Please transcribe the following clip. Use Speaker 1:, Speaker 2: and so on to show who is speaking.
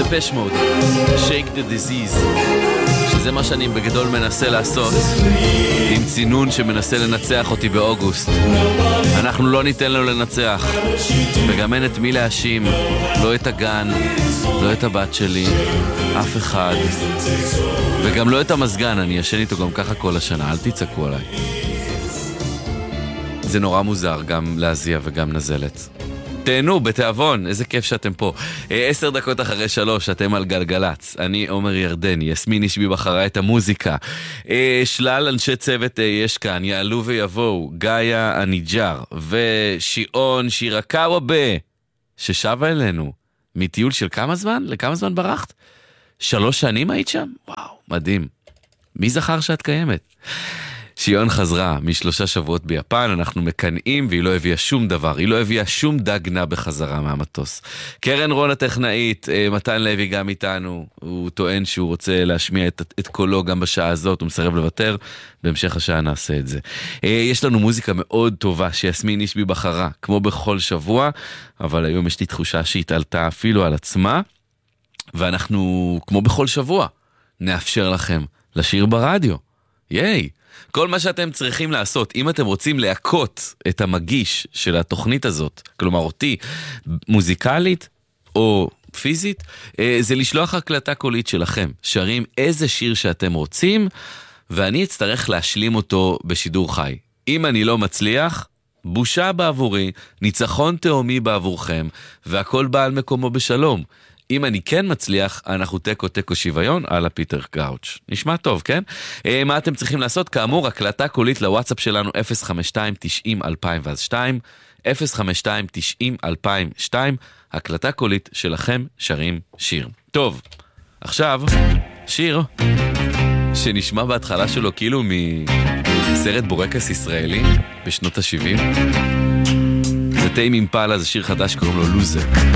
Speaker 1: דפש מוד, Shake the Disease, שזה מה שאני בגדול מנסה לעשות עם צינון שמנסה לנצח אותי באוגוסט. אנחנו לא ניתן לו לנצח, וגם אין את מי להאשים, לא את הגן, לא את הבת שלי, אף אחד, וגם לא את המסגן, אני ישן איתו גם ככה כל השנה, אל תצעקו עליי. זה נורא מוזר, גם להזיע וגם נזלת. תהנו, בתיאבון, איזה כיף שאתם פה. 10 דקות אחרי 3, אתם על גלגלץ. אני עומר ירדני, יסמין אישבי בחרה את המוזיקה. שלל אנשי צוות יש כאן, יעלו ויבואו, גאיה הניג'ר, ושיעון שירה קרובה, ששבה אלינו, מטיול של כמה זמן? לכמה זמן ברחת? 3 שנים היית שם? וואו, מדהים. מי זכר שאת קיימת? שיון חזרה מ3 שבועות ביפן, אנחנו מקנאים והיא לא הביאה שום דבר, היא לא הביאה שום דגנה בחזרה מהמטוס. קרן רון הטכנאית, מתן לוי גם איתנו, הוא טוען שהוא רוצה להשמיע את קולו גם בשעה הזאת, הוא מסרב לוותר, בהמשך השעה נעשה את זה. יש לנו מוזיקה מאוד טובה שיסמין אישבי בחרה, כמו בכל שבוע, אבל היום יש לי תחושה שהתעלתה אפילו על עצמה, ואנחנו, כמו בכל שבוע, נאפשר לכם לשיר ברדיו. ייי! כל מה שאתם צריכים לעשות, אם אתם רוצים להקות את המגיש של התוכנית הזאת, כלומר אותי, מוזיקלית או פיזית, זה לשלוח הקלטה קולית שלכם. שרים איזה שיר שאתם רוצים, ואני אצטרך להשלים אותו בשידור חי. אם אני לא מצליח, בושה בעבורי, ניצחון תאומי בעבורכם, והכל בא על מקומו בשלום. אם אני כן מצליח, אנחנו תקו שוויון על הפיטר קראוץ'. נשמע טוב, כן? מה אתם צריכים לעשות? כאמור, הקלטה קולית לוואטסאפ שלנו 052-90-2002, 052-90-2002, הקלטה קולית שלכם שרים שיר. טוב, עכשיו, שיר שנשמע בהתחלה שלו כאילו מסרט בורקס ישראלי בשנות ה-70. זה טיים אימפלה, זה שיר חדש, קוראים לו לוזר.